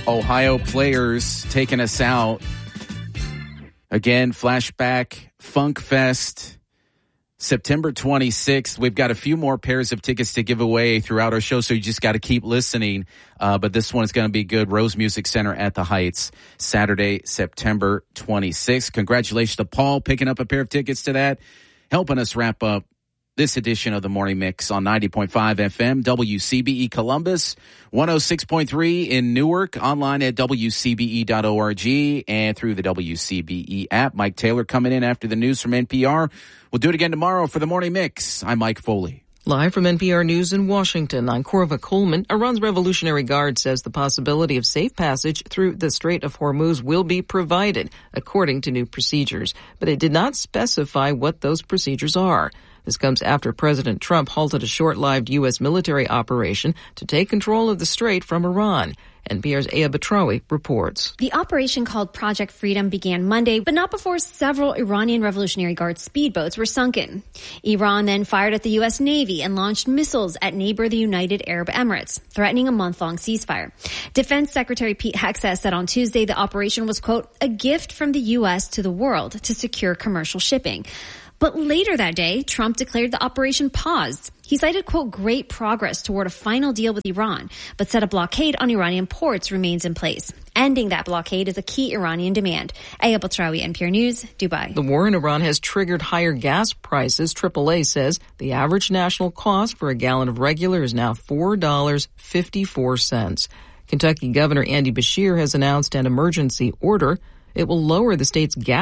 Ohio players taking us out. Again, flashback, Funk Fest, September 26th. We've got a few more pairs of tickets to give away throughout our show, so you just got to keep listening. But this one is going to be good. Rose Music Center at the Heights, Saturday, September 26th. Congratulations to Paul picking up a pair of tickets to that, helping us wrap up this edition of the Morning Mix on 90.5 FM, WCBE Columbus, 106.3 in Newark, online at WCBE.org and through the WCBE app. Mike Taylor coming in after the news from NPR. We'll do it again tomorrow for the Morning Mix. I'm Mike Foley. Live from NPR News in Washington, I'm Corva Coleman. Iran's Revolutionary Guard says the possibility of safe passage through the Strait of Hormuz will be provided, according to new procedures. But it did not specify what those procedures are. This comes after President Trump halted a short-lived U.S. military operation to take control of the strait from Iran. NPR's Aya Batrawi reports. The operation, called Project Freedom, began Monday, but not before several Iranian Revolutionary Guard speedboats were sunken. Iran then fired at the U.S. Navy and launched missiles at neighbor the United Arab Emirates, threatening a month-long ceasefire. Defense Secretary Pete Hegseth said on Tuesday the operation was, quote, a gift from the U.S. to the world to secure commercial shipping. But later that day, Trump declared the operation paused. He cited, quote, great progress toward a final deal with Iran, but said a blockade on Iranian ports remains in place. Ending that blockade is a key Iranian demand. Aya Batrawi, NPR News, Dubai. The war in Iran has triggered higher gas prices. AAA says the average national cost for a gallon of regular is now $4.54. Kentucky Governor Andy Beshear has announced an emergency order. It will lower the state's gas